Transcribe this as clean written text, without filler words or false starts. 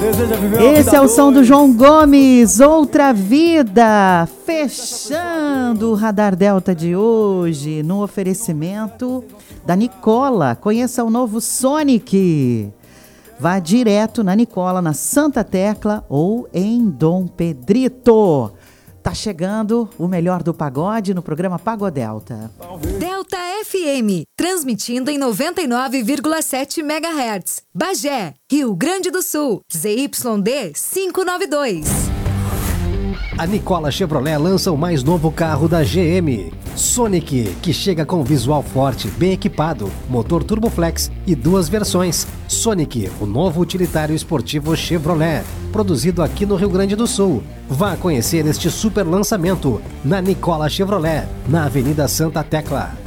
Esse é o som do João Gomes, Outra Vida, fechando o Radar Delta de hoje, no oferecimento da Nicola. Conheça o novo Sonic. Vá direto na Nicola, na Santa Tecla ou em Dom Pedrito. Tá chegando o melhor do pagode no programa Pagodelta. Delta FM, transmitindo em 99,7 MHz. Bagé, Rio Grande do Sul, ZYD 592. A Nicola Chevrolet lança o mais novo carro da GM, Sonic, que chega com visual forte, bem equipado, motor Turboflex e 2 versões. Sonic, o novo utilitário esportivo Chevrolet, produzido aqui no Rio Grande do Sul. Vá conhecer este super lançamento na Nicola Chevrolet, na Avenida Santa Tecla.